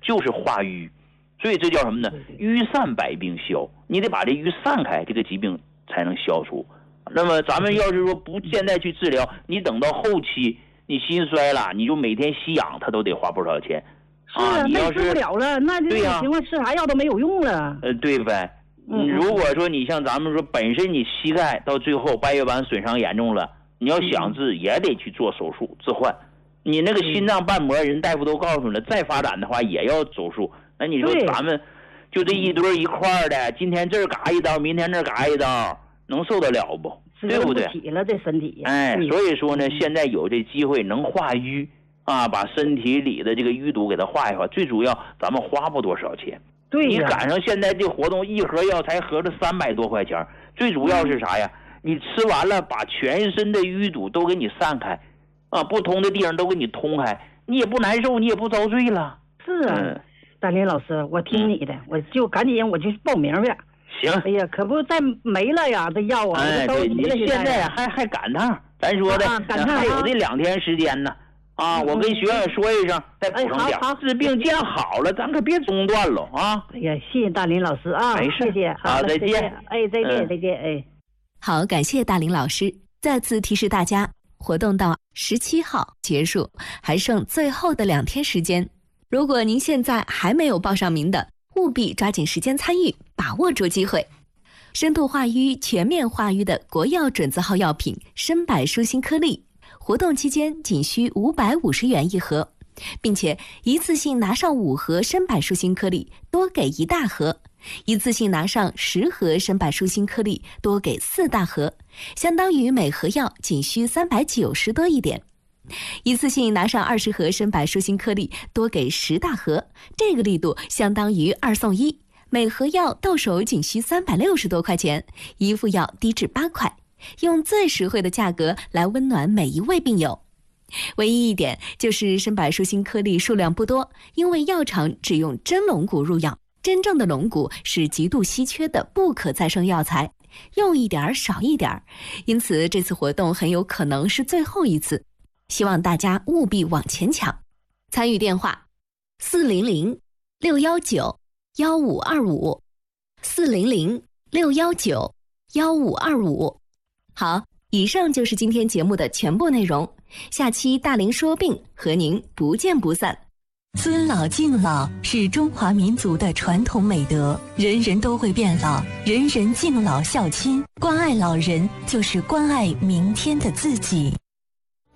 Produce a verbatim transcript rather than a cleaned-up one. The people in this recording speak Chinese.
就是化瘀，所以这叫什么呢？瘀散百病消，你得把这瘀散开，这个疾病才能消除。那么咱们要是说不现在去治疗，你等到后期你心衰了，你就每天吸氧，它都得花不少钱。 是啊， 你要是治不了了，那这种情况吃啥药都没有用了。 呃，对呗。嗯，如果说你像咱们说，本身你膝盖到最后半月板损伤严重了，你要想治也得去做手术置换。你那个心脏瓣膜，人大夫都告诉你了，再发展的话也要手术。那你说咱们就这一堆一块的，今天这儿嘎一刀，明天那儿嘎一刀，能受得了不？对不对？ 起了这身体。 哎，所以说呢，现在有这机会能化瘀啊，把身体里的这个淤堵给它化一化。最主要，咱们花不多少钱。 对， 你赶上现在这活动，一盒药才合着三百多块钱。最主要是啥呀？你吃完了，把全身的淤堵都给你散开，啊，不通的地方都给你通开，你也不难受，你也不遭罪了。 是啊，嗯、大林老师，我听你的，嗯、我就赶紧我去报名去。 行。 哎呀，可不再没了呀，这药啊， 哎，对，你现在还还赶趟，咱说的， 啊、赶趟还有这两天时间呢。啊，我跟学院说一声，再补上点。 好， 治病见好了，咱可别中断了啊！ 哎呀，谢谢大林老师啊， 没事， 谢谢， 好，再见。 哎，再见，再见，哎。 好，感谢大林老师。再次提示大家，活动到十七号结束，还剩最后的两天时间。如果您现在还没有报上名的，务必抓紧时间参与，把握住机会。深度化瘀、全面化瘀的国药准字号药品深柏舒心颗粒。活动期间仅需五百五十元一盒，并且一次性拿上五盒深柏舒心颗粒，多给一大盒；一次性拿上十盒深柏舒心颗粒，多给四大盒，相当于每盒药仅需三百九十多一点。一次性拿上二十盒深柏舒心颗粒，多给十大盒，这个力度相当于二送一，每盒药到手仅需三百六十多块钱，一副药低至八块。用最实惠的价格来温暖每一位病友。唯一一点就是深柏舒心颗粒数量不多，因为药厂只用真龙骨入药，真正的龙骨是极度稀缺的不可再生药材，用一点少一点，因此这次活动很有可能是最后一次，希望大家务必往前抢。参与电话四零零六一九一五二五 四零零六一九一五二五。好，以上就是今天节目的全部内容。下期大林说病和您不见不散。 尊老敬老是中华民族的传统美德，人人都会变老，人人敬老孝亲，关爱老人就是关爱明天的自己。